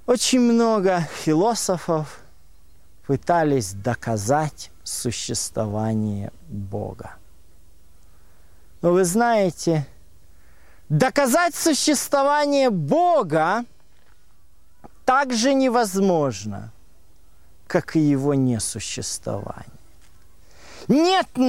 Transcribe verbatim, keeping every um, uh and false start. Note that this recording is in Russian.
Очень много философов пытались доказать существование Бога. Но вы знаете, доказать существование Бога так же невозможно, как и его несуществование. Нет